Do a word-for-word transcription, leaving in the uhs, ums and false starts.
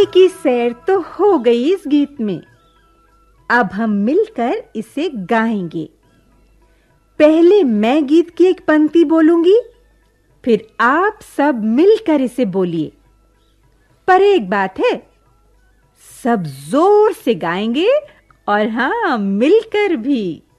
परे की सैर तो हो गई इस गीत में। अब हम मिलकर इसे गाएंगे। पहले मैं गीत की एक पंक्ति बोलूंगी, फिर आप सब मिलकर इसे बोलिए। पर एक बात है, सब जोर से गाएंगे और हां, मिलकर भी।